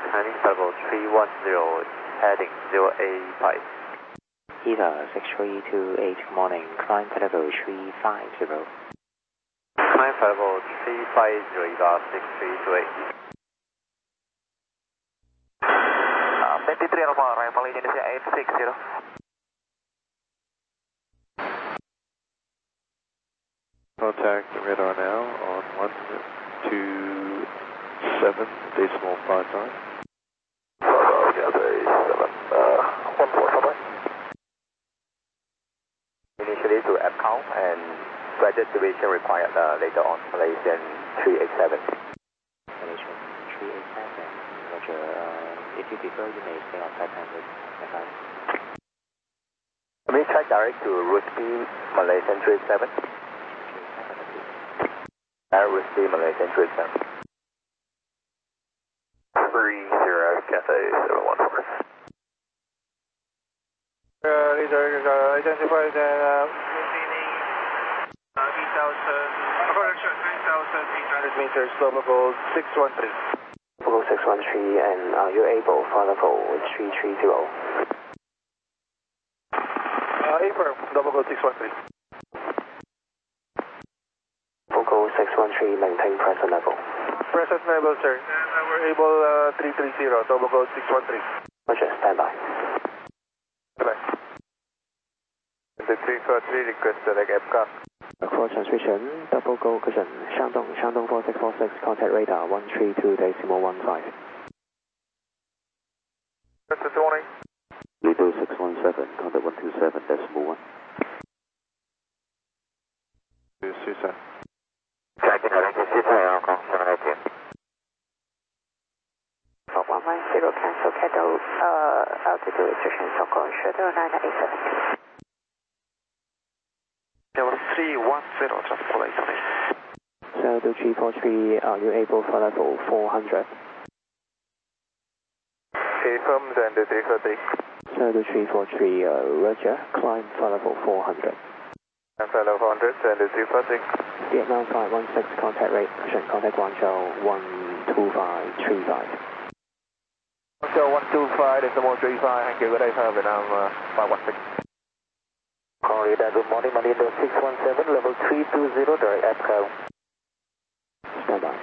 Chinese level 310, heading 085. ETA 6328, good morning, climb level 350. Climb level 350, ETA 6328. 23 Alpha, arrival Indonesia 860. Contact the radar now on 127.59. Initially to APCOW and graduate duration required later on, Malaysian 387. Malaysian 387, Roger. If you prefer, you may stay on 500. Let me check direct to Rusty, Malaysian 387. Rusty, Malaysian 387. 30 Cathay 714. Identified remaining 3,800 meters, level 613. Level 613, and are you able for level 330? Affirm, double go 613. Level 613, maintain present level. Present level, sir. And we're able 330, double go 613. Roger, stand by. Bye. The 343 request select APCOW. For transmission, double go cushion, Shandong 4646, contact radar 132.15. That's the warning. Lido 617, contact 127.1. Susan. Tracking Malaysian City, Hong Kong 718. 110, cancel cattle, altitude restriction, Stockholm, Shuttle 987. Level 310, traffic light, please. Cerato 343, are you able for level 400? Affirms and the 343. Cerato 343, Roger, climb for level 400. And level 400 and the 343. Vietnam 516, contact rate, cushion, contact Guangzhou 12535. Guangzhou 125, decimal 35, thank you, good day, sir, Vietnam 516. Corridor, good morning, Malindo 617, level 320, direct APCOW. Stand by.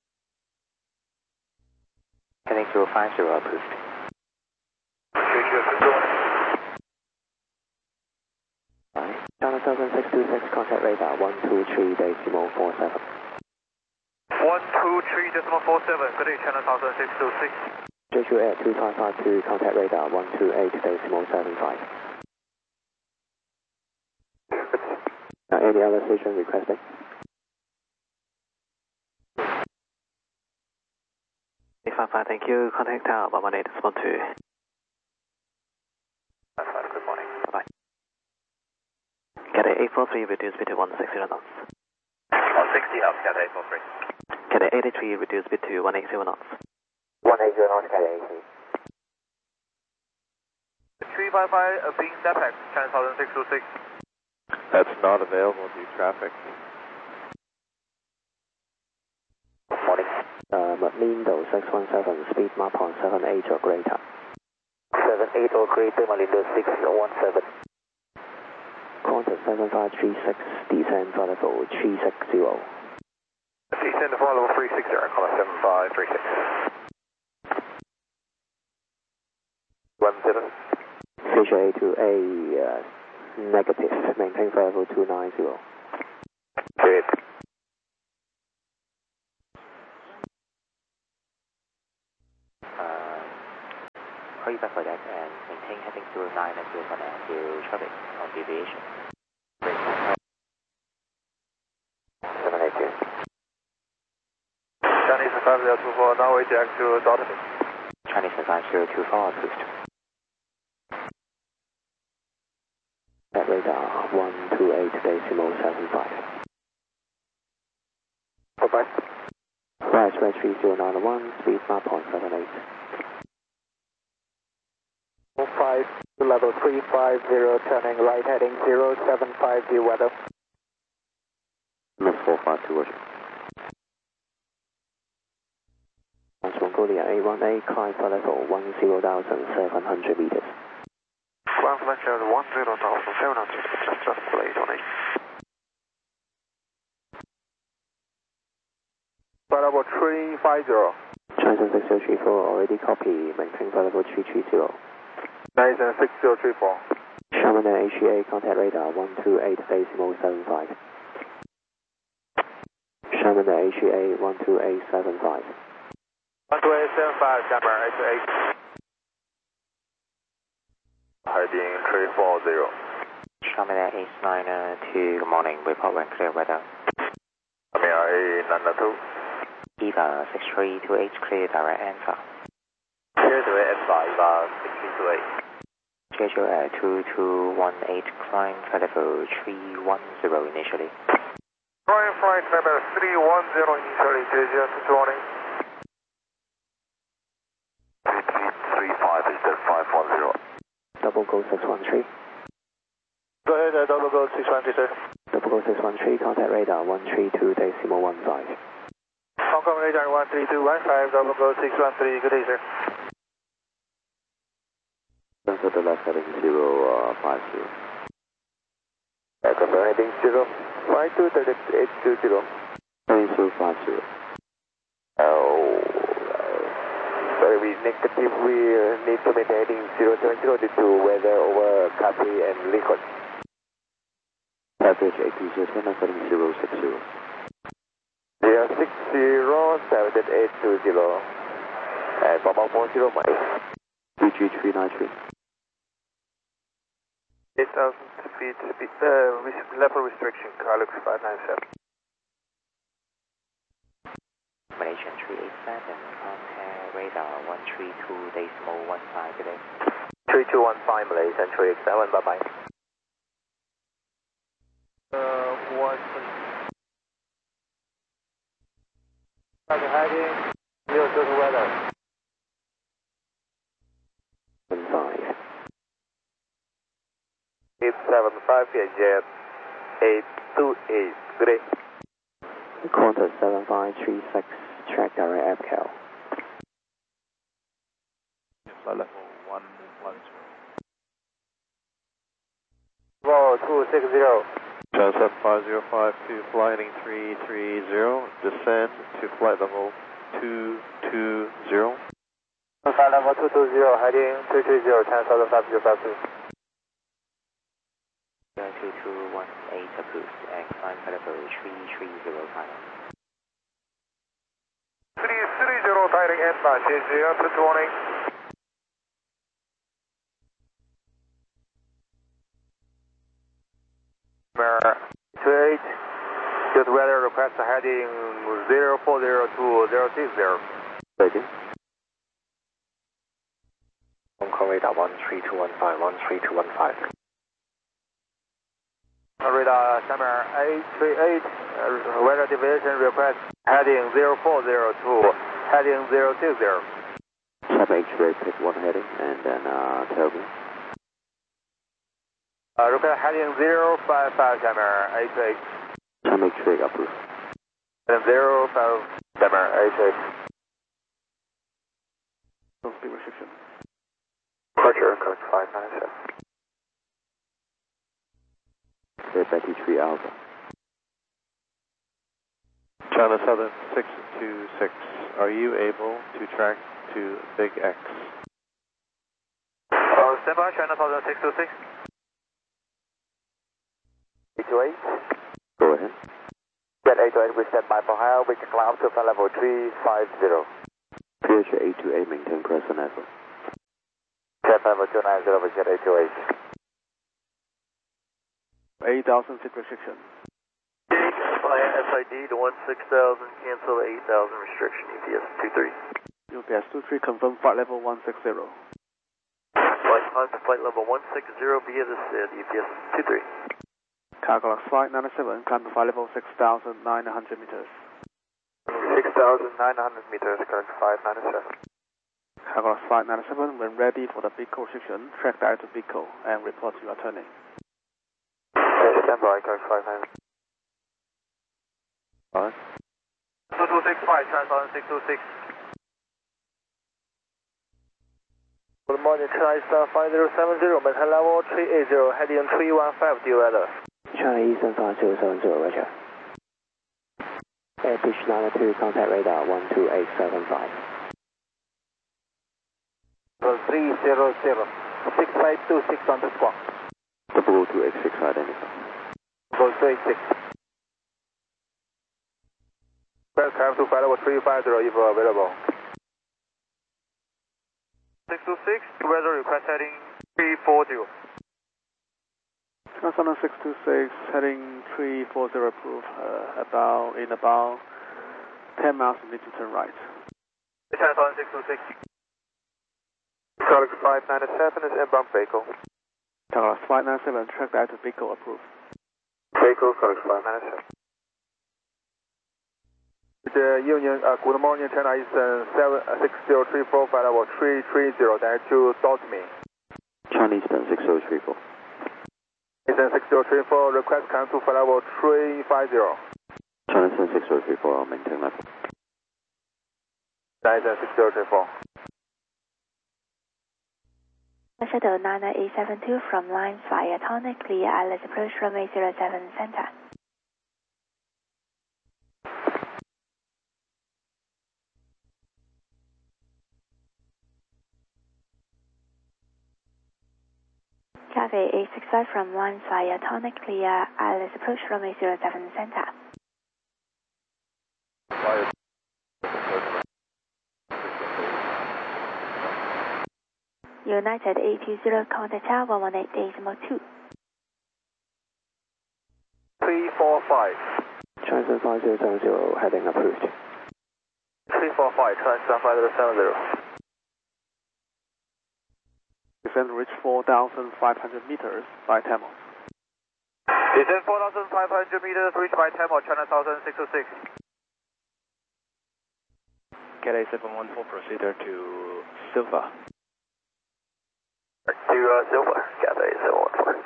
Heading 050, approved. China 7626, contact radar 123.47. 123.47, good day, China 7626. Jeju Air 2552, contact radar 128.75. Any other station requesting? Fine, thank you. Contact tower 118.2. Good morning. Bye-bye. Cathay 843, reduce bit to 160 knots. 160 knots, Cathay 843. Cathay 83, reduce bit to 180 knots. 180 knots, Cathay 83. 355, being SAPEC, China 7626. That's not available due to traffic. Morning. Malindo 617, speed map on 78 or greater. 78 or greater, Malindo 617. Contact 7536, descend for level 360. Descend to level 360, call 7536. 10. Fisher A2A, negative, maintain for level 290. Good. Call you back for that and maintain heading 09 and 01 until traffic on deviation. 782. Chinese 5024, now we jack to Dalton. Chinese 5024, approved. That radar 128.75. Bye-bye. Rise red 3091, speed map on 78. 05, level 350, turning right heading 0750 weather. Miss 452, Roger. Southwest Mongolia 818, climb for level 10,700 meters. Ground flight level 10,700, just plate on it. Flight level 350. Chinese 6034, already copy, maintain flight level 330. Chinese 6034. Sherman Air HEA, contact radar 128.75. Sherman Air HEA 128.75. 128.75, Sherman 828. Heading 340. Sherman Air H92, good morning, report when clear weather. Sherman Air A92. EVA 6328, clear direct answer. Clear direct answer, EVA 6328. Schedule at 2218, climb flight level 310 initially. Climb flight level 310 initially, JJ 220. 3335 is the 510. Double go 613. Go ahead, double go 613, sir. Double go 613, contact radar 132.15. Hong Kong radar 13215, double go 613, good day, sir. Cancel the left heading 050. Confirm heading 052, direct 820. Heading 050. Sorry, we negative, we need to maintain heading 070 due to weather over Capri and Lincoln. Package APJ 10, heading 060. 060, 78820. And 1140 miles. BG393. 8,000 feet, level restriction, Carlux 597. Malaysian 387, contact radar 132.15 today. 3215, Malaysian 387, bye-bye. 120. Heading, 0 to weather. 5. 875, Jet 828, good day. Qantas 7536, track direct APCAL. Flight level 110. Roll 260. China 75052, flying 330, descend to flight level 220. Flight level 220, heading 330, China 75052. 2218 approved, and climb flight level 330 final. 330, direct answer, JJ 220. Straight, good weather request heading 040 to 060. Ready. Hong Kong radar 13215, 13215. Radar Summer 838, weather deviation request heading 040 to heading 060. Sub H-ray, pick one heading and then tell me. Request heading 055, Summer 838. Sub H-ray approved. And 05, Summer 838. Speed restriction. Departure, code 597. Betty 3 Alpha. China Southern 626, are you able to track to Big X? Stand by, China Southern 626. 828. Go ahead. Jet 828, we stand by for high, we can climb up to flight level 350. PH 828, maintain present level. Jet level 290 with Jet 828. 8,000 feet restriction. SID to 16,000, cancel 8,000 restriction, UPS 23. UPS 23, confirm flight level 160. Flight time to flight level 160 via the SID, UPS 23. Cargo flight 97, climb to flight level 6,900 meters. 6,900 meters, current 597. Cargo flight 97, when ready for the BICO restriction, track direct to BICO and report you are turning. Stand by, current 597. 5. 2265, China 626. Good morning, China Eastern 5070, maintain level 380, heading 315 due weather. China Eastern 5070, roger. Airfish 92, contact radar 12875. 300, 6526 on the squawk. 00286 identify. 286. Welcome to flight level 350 if available. 626, weather request heading 340. Southern 626, heading 340 approved, in about 10 miles from to turn right. Southern 626. Charlie 597 is inbound vehicle. Charlie 597, track that to Pico approved. Vehicle, Charlie 597. The Union, good morning, China Eastern 6034, flight level 330, direct to me. China Eastern 6034. Eastern 6034, request come to flight level 350. China Eastern 6034, I'll maintain level. Eastern 6034. Shuttle 99872 from lines via Tonic, clear Alice approach runway 07 center. Cathay 865 from lines via Tonic, clear Alice approach runway 07 center. United 820, contact tower 118.2. 345. China Eastern 5070, heading approved. 345, China Eastern 5070. Descent reach 4,500 meters by Tamil. Descent 4,500 meters, reach by Tamil, China Southern 626. Get A714 procedure to Silva. To Silva, get A714.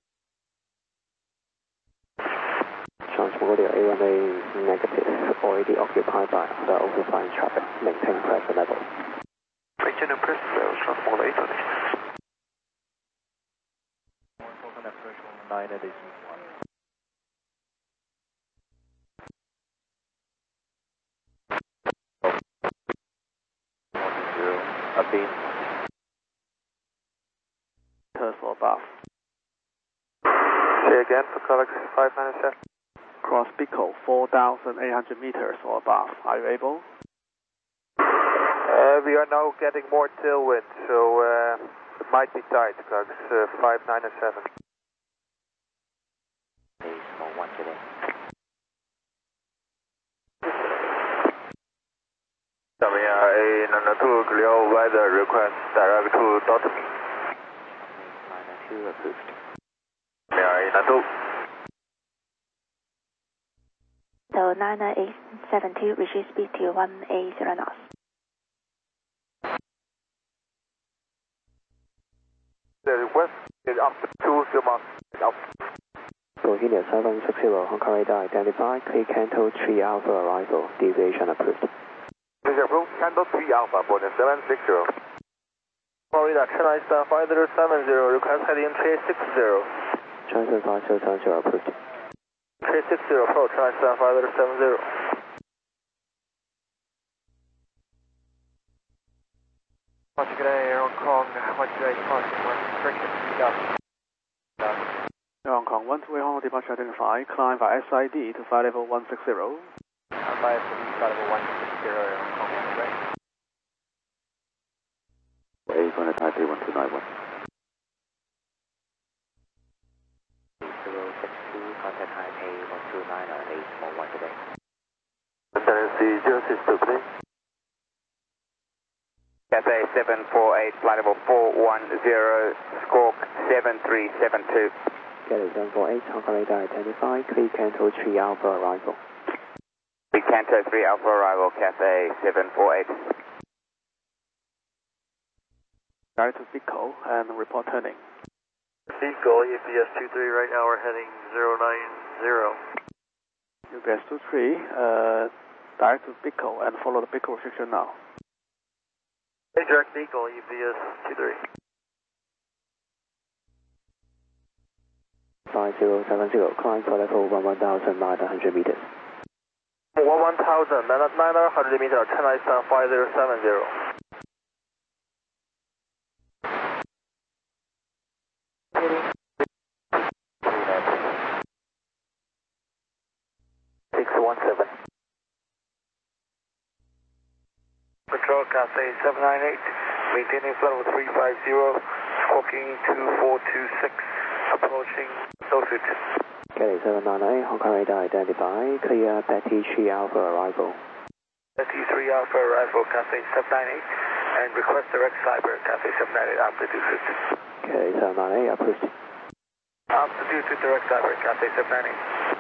Transport A1A negative, already occupied by other overflying traffic. Maintain pressure level. Regional pressure level, Transport A1A. 9 at 1. Abin. Meters or above. Say again for Collex 597. Cross Pico 4,800 meters or above. Are you able? We are now getting more tailwind, so it might be tight, Collex 597. Small 1 today. A clear weather request direct to me. 992 approved. So 99872, reduce speed to 180 knots. The request is up to 2 miles. Bohemia 760, Hong Kong radar identify, clear Canto 3 Alpha arrival, deviation approved. Please approve, Canto 3 Alpha, Boeing 760. Florida, China Eastern 5070, request heading 360. China Eastern 5070 approved. 360, approach, China Eastern 5070. Watch today, Hong Kong, watch today, friction, Hong Kong 128 Hong Kong departure identify, climb by SID to flight level 160. by flight level 160, Hong Kong, right? A going to Taipei 1291. 062, contact Taipei 129 on A1 today. Tendency 062, please. Cathay 748, flight level 410, squawk 7372. Cathay 748, Hong Kong radar identify, clear Canto 3 Alpha arrival. Big Canto 3 Alpha arrival, Cathay 748. Direct to Pico and report turning. Pico, UPS 23, right now we're heading 090. UPS 23, direct to Pico and follow the Pico restriction now. Direct Eagle, UVS 23. 5070, climb for level 11,900 meters. 11,900 meters, Chennai Star 5070. Heading 617. Control Cathay 798, maintaining flight level 350, squawking 2426, approaching altitude. Cathay 798, Hong Kong radar identify, clear Betty 3 Alpha arrival. Betty 3 Alpha arrival, Cathay 798, and request direct cyber, Cathay 798, altitude 50. Cathay 798, approved. Altitude to direct cyber, Cathay 798.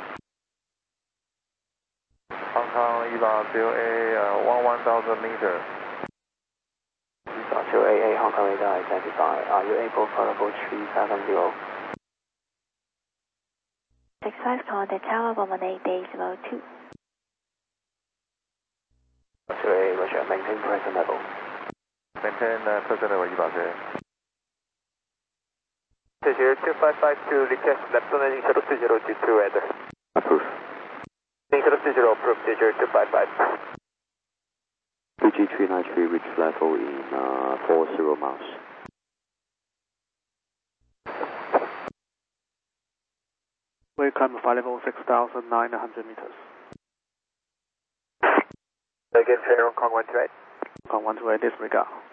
Hong Kong EVA 0A 11,000 meters. EVA 0AA, Hong Kong radar identify, are you able for level 370? 65 contact tower 118.02. 0AA, Roger, maintain present level. Maintain present level EVA 0. 2552, request left on heading 020 G2 weather. Approved. Heading 020, approved, Digit 255. VG393 reach level in 40 miles. We climb flight level 6,900 meters. Again, Hong Kong 128. Hong Kong 128, disregard.